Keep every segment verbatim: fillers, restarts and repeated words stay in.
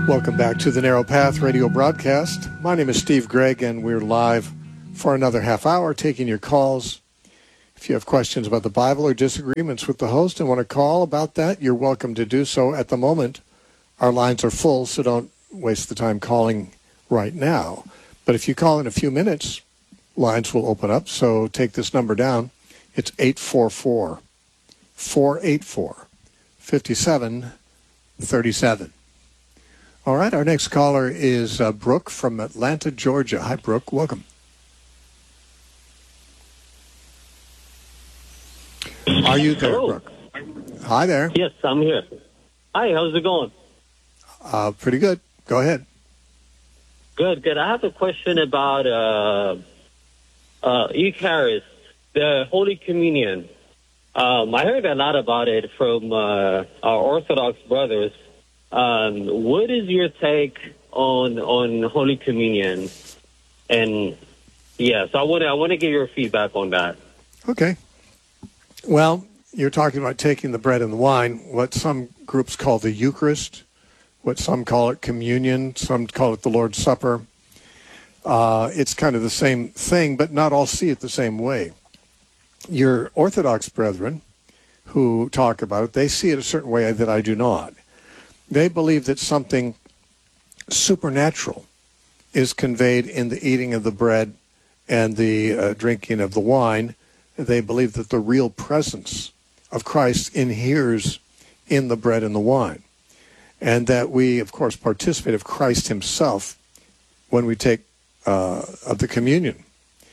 Welcome back to the Narrow Path radio broadcast. My name is Steve Gregg, and we're live for another half hour taking your calls. If you have questions about the Bible or disagreements with the host and want to call about that, you're welcome to do so. At the moment, our lines are full, so don't waste the time calling right now. But if you call in a few minutes, lines will open up, so take this number down. It's eight four four, four eight four, five seven three seven. All right, our next caller is uh, Brooke from Atlanta, Georgia. Hi, Brooke. Welcome. Are you there, Hello. Brooke? Hi there. Yes, I'm here. Hi, how's it going? Uh, pretty good. Go ahead. Good, good. I have a question about uh, uh, Eucharist, the Holy Communion. Um, I heard a lot about it from uh, our Orthodox brothers. Um, what is your take on on Holy Communion? And yeah, so I want to I want to get your feedback on that. Okay. Well, you're talking about taking the bread and the wine, what some groups call the Eucharist, what some call it communion, some call it the Lord's Supper. Uh, it's kind of the same thing, but not all see it the same way. Your Orthodox brethren who talk about it, they see it a certain way that I do not. They believe that something supernatural is conveyed in the eating of the bread and the uh, drinking of the wine. They believe that the real presence of Christ inheres in the bread and the wine, and that we, of course, participate of Christ himself when we take uh, of the communion.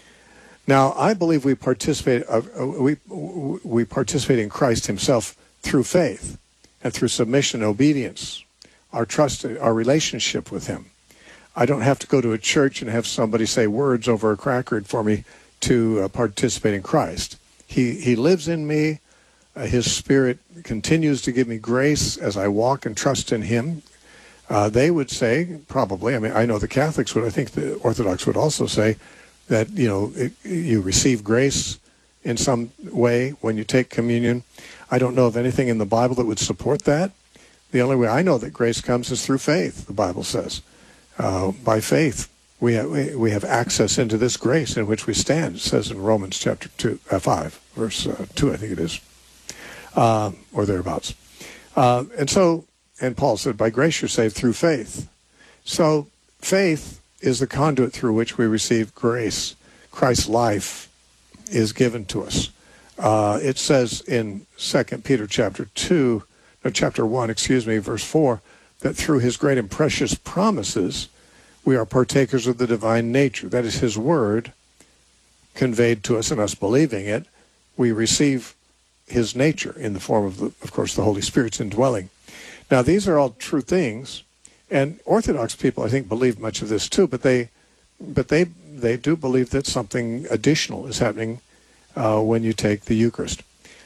Now, I believe we participate of, uh, we we participate in Christ himself through faith and through submission and obedience, our trust, our relationship with him. I don't have to go to a church and have somebody say words over a cracker for me to uh, participate in Christ. He he lives in me. Uh, his Spirit continues to give me grace as I walk and trust in him. Uh, they would say, probably, I mean, I know the Catholics would, I think the Orthodox would also say that, you know, it, you receive grace in some way when you take communion. I don't know of anything in the Bible that would support that. The only way I know that grace comes is through faith, the Bible says. Uh, by faith, we have, we have access into this grace in which we stand. It says in Romans chapter two, uh, five, verse uh, two, I think it is, uh, or thereabouts. Uh, and so, and Paul said, by grace you're saved through faith. So faith is the conduit through which we receive grace. Christ's life is given to us. Uh, it says in Second Peter chapter two, no, chapter one, excuse me, verse four, that through his great and precious promises, we are partakers of the divine nature. That is his word conveyed to us and us believing it. We receive his nature in the form of, the, of course, the Holy Spirit's indwelling. Now, these are all true things, and Orthodox people, I think, believe much of this too, but they but they, they do believe that something additional is happening uh, when you take the Eucharist.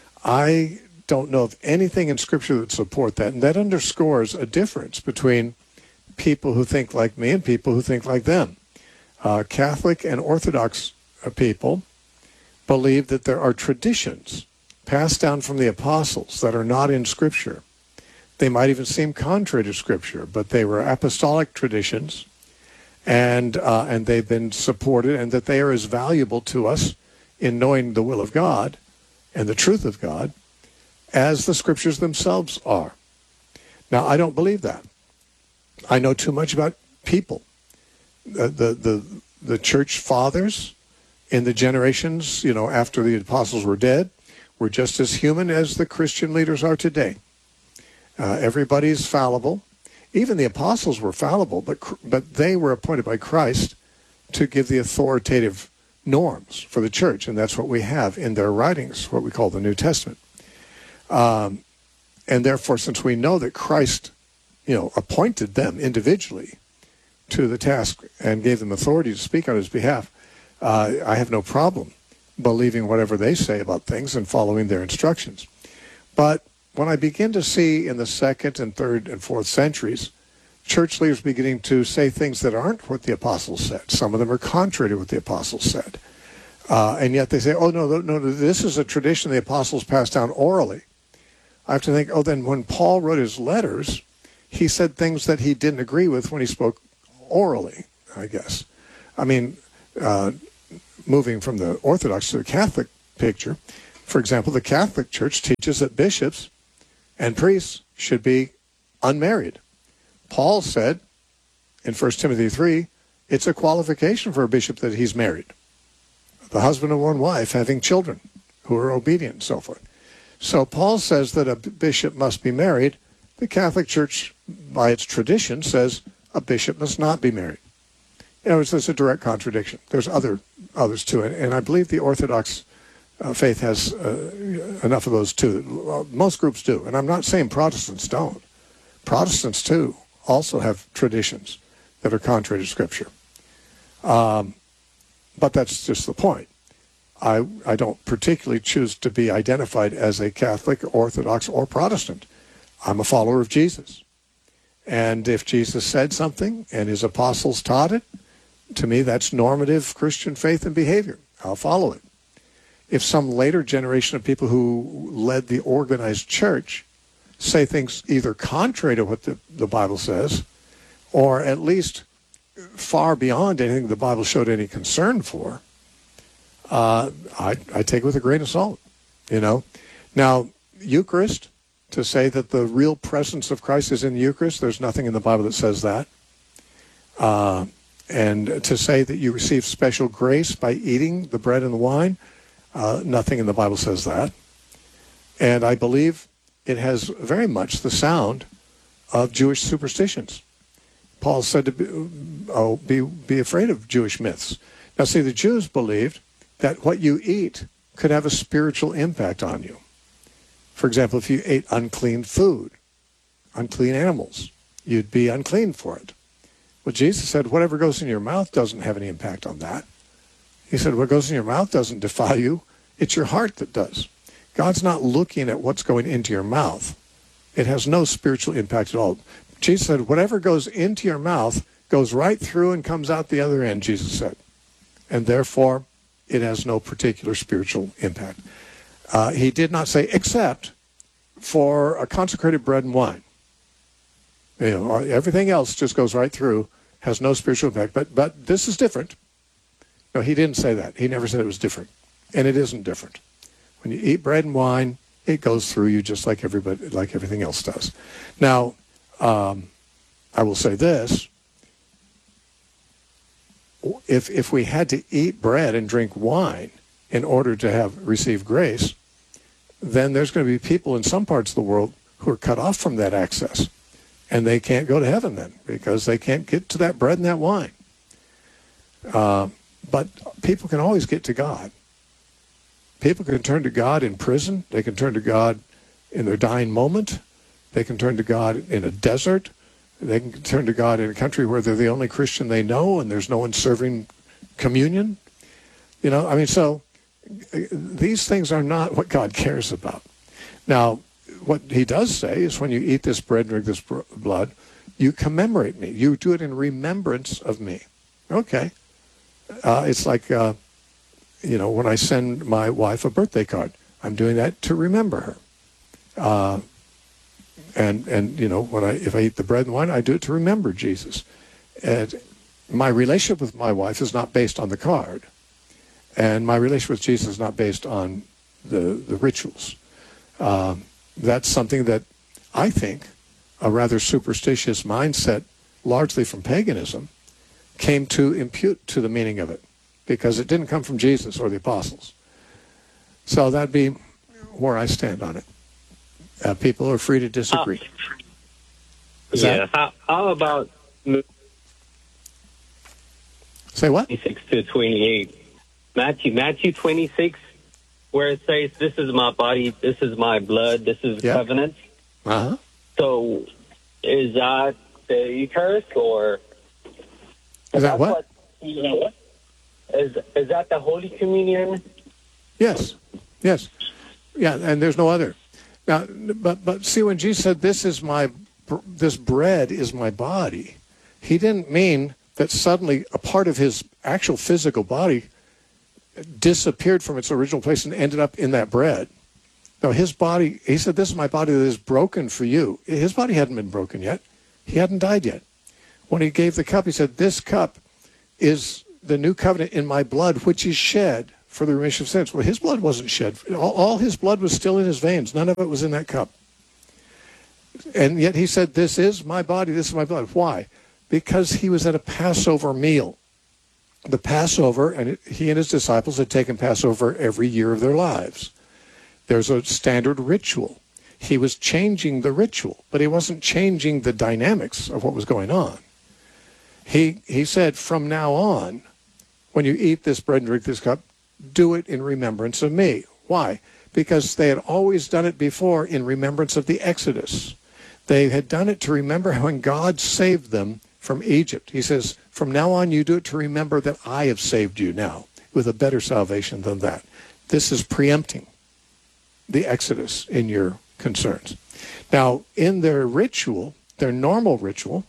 I don't know of anything in Scripture that support that, and that underscores a difference between people who think like me and people who think like them. Uh, Catholic and Orthodox people believe that there are traditions passed down from the apostles that are not in Scripture. They might even seem contrary to Scripture, but they were apostolic traditions, and uh, and they've been supported, and that they are as valuable to us in knowing the will of God and the truth of God as the Scriptures themselves are. Now, I don't believe that. I know too much about people. Uh, the the the church fathers in the generations, you know, after the apostles were dead, were just as human as the Christian leaders are today. Uh, everybody's fallible. Even the apostles were fallible, but but they were appointed by Christ to give the authoritative norms for the church, and that's what we have in their writings, what we call the New Testament. Um, and therefore, since we know that Christ, you know, appointed them individually to the task and gave them authority to speak on his behalf, uh, I have no problem believing whatever they say about things and following their instructions. But when I begin to see in the second and third and fourth centuries, church leaders beginning to say things that aren't what the apostles said. Some of them are contrary to what the apostles said. Uh, and yet they say, oh, no, no, no, this is a tradition the apostles passed down orally. I have to think, oh, then when Paul wrote his letters, he said things that he didn't agree with when he spoke orally, I guess. I mean, uh, moving from the Orthodox to the Catholic picture, for example, the Catholic Church teaches that bishops and priests should be unmarried. Paul said in First Timothy three, it's a qualification for a bishop that he's married. The husband of one wife having children who are obedient and so forth. So Paul says that a bishop must be married. The Catholic Church, by its tradition, says a bishop must not be married. You know, it's, it's a direct contradiction. There's other others to it, and I believe the Orthodox uh, faith has uh, enough of those too. Well, most groups do, and I'm not saying Protestants don't. Protestants too also have traditions that are contrary to Scripture. Um, but that's just the point. I, I don't particularly choose to be identified as a Catholic, Orthodox, or Protestant. I'm a follower of Jesus. And if Jesus said something and his apostles taught it, to me that's normative Christian faith and behavior. I'll follow it. If some later generation of people who led the organized church say things either contrary to what the, the Bible says, or at least far beyond anything the Bible showed any concern for, uh, I, I take it with a grain of salt, you know. Now, Eucharist, to say that the real presence of Christ is in the Eucharist, there's nothing in the Bible that says that. Uh, and to say that you receive special grace by eating the bread and the wine, uh, nothing in the Bible says that. And I believe it has very much the sound of Jewish superstitions. Paul said to be, oh, be, be afraid of Jewish myths. Now, see, the Jews believed that what you eat could have a spiritual impact on you. For example, if you ate unclean food, unclean animals, you'd be unclean for it. Well, Jesus said, whatever goes in your mouth doesn't have any impact on that. He said, what goes in your mouth doesn't defile you. It's your heart that does. God's not looking at what's going into your mouth. It has no spiritual impact at all. Jesus said, whatever goes into your mouth goes right through and comes out the other end, Jesus said. And therefore, it has no particular spiritual impact. Uh, he did not say, except for a consecrated bread and wine. You know, everything else just goes right through, has no spiritual impact. But but this is different. No, he didn't say that. He never said it was different. And it isn't different. When you eat bread and wine, it goes through you just like everybody, like everything else does. Now, um, I will say this. If if we had to eat bread and drink wine in order to have receive grace, then there's going to be people in some parts of the world who are cut off from that access. And they can't go to heaven then because they can't get to that bread and that wine. Uh, but people can always get to God. People can turn to God in prison. They can turn to God in their dying moment. They can turn to God in a desert. They can turn to God in a country where they're the only Christian they know and there's no one serving communion. You know, I mean, so these things are not what God cares about. Now, what he does say is when you eat this bread and drink this blood, you commemorate me. You do it in remembrance of me. Okay. Uh, it's like, uh, you know, when I send my wife a birthday card, I'm doing that to remember her. Uh, and, and you know, when I if I eat the bread and wine, I do it to remember Jesus. And my relationship with my wife is not based on the card. And my relationship with Jesus is not based on the, the rituals. Um, that's something that I think a rather superstitious mindset, largely from paganism, came to impute to the meaning of it because it didn't come from Jesus or the apostles. So that'd be where I stand on it. Uh, people are free to disagree. Uh, Is yeah. that, How, how about say what? twenty-six to twenty-eight? Matthew, Matthew twenty-six, where it says, "This is my body, this is my blood, this is Yeah. covenant." Uh-huh. So, is that the Eucharist, or Is that what? you know, what? Is is that the Holy Communion? Yes. Yes. Yeah, and there's no other. Now, but but see, when Jesus said, "This is my, this bread is my body," he didn't mean that suddenly a part of his actual physical body disappeared from its original place and ended up in that bread. No, his body, he said, "This is my body that is broken for you." His body hadn't been broken yet. He hadn't died yet. When he gave the cup, he said, this cup is the new covenant in my blood, which is shed for the remission of sins. Well, his blood wasn't shed. All, all his blood was still in his veins. None of it was in that cup. And yet he said, this is my body, this is my blood. Why? Because he was at a Passover meal. The Passover, and he and his disciples had taken Passover every year of their lives. There's a standard ritual. He was changing the ritual, but he wasn't changing the dynamics of what was going on. He, he said, from now on, when you eat this bread and drink this cup, do it in remembrance of me. Why? Because they had always done it before in remembrance of the Exodus. They had done it to remember when God saved them from Egypt. He says, from now on, you do it to remember that I have saved you now with a better salvation than that. This is preempting the Exodus in your concerns. Now, in their ritual, their normal ritual,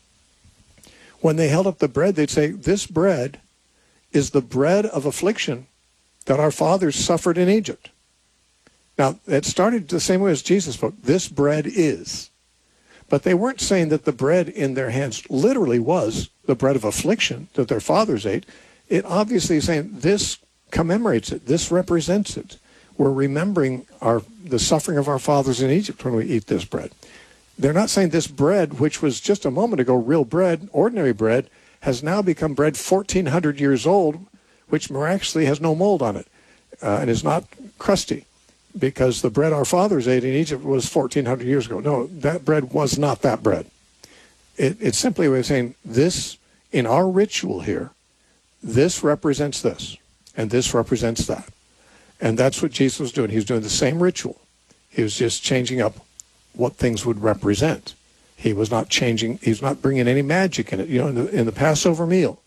when they held up the bread, they'd say, this bread is the bread of affliction that our fathers suffered in Egypt. Now, it started the same way as Jesus spoke. This bread is. But they weren't saying that the bread in their hands literally was the bread of affliction that their fathers ate. It obviously is saying this commemorates it. This represents it. We're remembering our the suffering of our fathers in Egypt when we eat this bread. They're not saying this bread, which was just a moment ago real bread, ordinary bread, has now become bread fourteen hundred years old, which miraculously has no mold on it uh, and is not crusty, because the bread our fathers ate in Egypt was fourteen hundred years ago. No, that bread was not that bread. It, it's simply a way of saying this, in our ritual here, this represents this, and this represents that. And that's what Jesus was doing. He was doing the same ritual. He was just changing up what things would represent. He was not changing, he was not bringing any magic in it. You know, in the, in the Passover meal,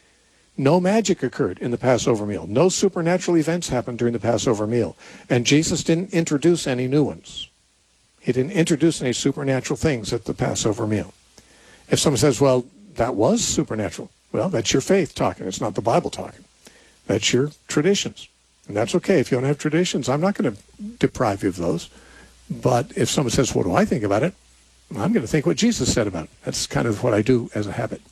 no magic occurred in the Passover meal. No supernatural events happened during the Passover meal. And Jesus didn't introduce any new ones. He didn't introduce any supernatural things at the Passover meal. If someone says, well, that was supernatural, well, that's your faith talking. It's not the Bible talking. That's your traditions. And that's okay. If you don't have traditions, I'm not going to deprive you of those. But if someone says, what do I think about it? I'm going to think what Jesus said about it. That's kind of what I do as a habit.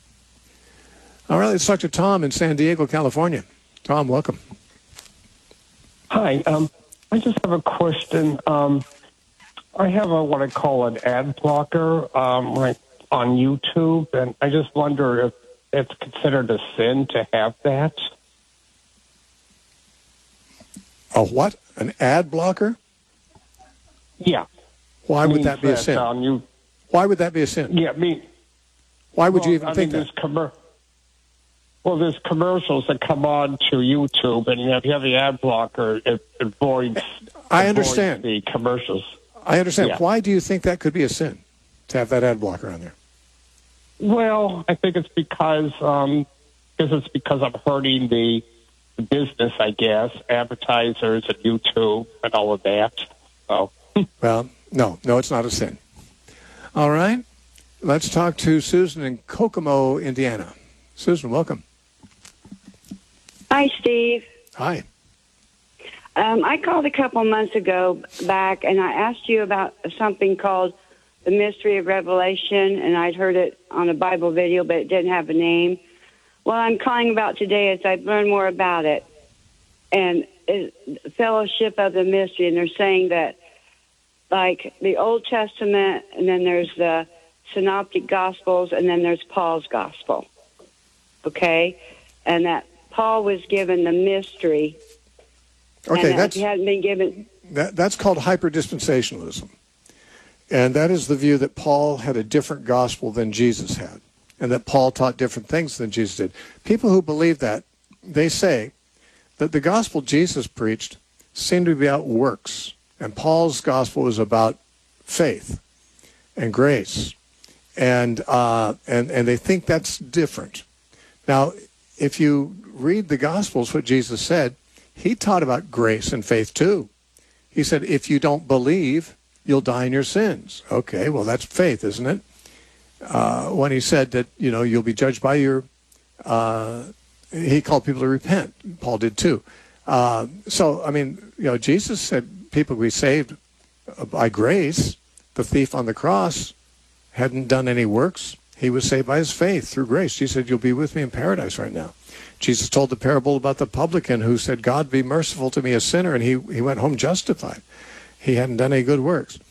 All right, let's talk to Tom in San Diego, California. Tom, welcome. Hi. Um, I just have a question. Um, I have a what I call an ad blocker um, right on YouTube, and I just wonder if it's considered a sin to have that. A what? An ad blocker? Yeah. Why would that be a that, sin? Um, you, Why would that be a sin? yeah, me. Why would well, you even I think mean, that? There's commer- well, there's commercials that come on to YouTube, and if you have the ad blocker, it, it voids. I avoids understand. the commercials. I understand. Yeah. Why do you think that could be a sin, to have that ad blocker on there? Well, I think it's because um, because it's because I'm hurting the, the business, I guess, advertisers and YouTube and all of that. So. Well, no, no, it's not a sin. All right. Let's talk to Susan in Kokomo, Indiana. Susan, welcome. Hi, Steve. Hi. Um, I called a couple months ago back, and I asked you about something called the Mystery of Revelation, and I'd heard it on a Bible video, but it didn't have a name. What I'm calling about today is I've learned more about it, and it's Fellowship of the Mystery, and they're saying that, like, the Old Testament, and then there's the Synoptic Gospels, and then there's Paul's Gospel, okay? And that Paul was given the mystery. Okay, and that's he hadn't been given. that, that's called hyperdispensationalism. And that is the view that Paul had a different gospel than Jesus had, and that Paul taught different things than Jesus did. People who believe that, they say that the gospel Jesus preached seemed to be about works, and Paul's gospel was about faith and grace, and uh, and and they think that's different. Now, if you read the Gospels, what Jesus said, he taught about grace and faith too. He said, if you don't believe, you'll die in your sins. Okay, well, that's faith, isn't it? Uh, when he said that, you know, you'll be judged by your, uh, he called people to repent. Paul did too. Uh, so, I mean, you know, Jesus said people will be saved by grace. The thief on the cross hadn't done any works. He was saved by his faith through grace. Jesus said, you'll be with me in paradise right now. Jesus told the parable about the publican who said, God, be merciful to me, a sinner, and he, he went home justified. He hadn't done any good works.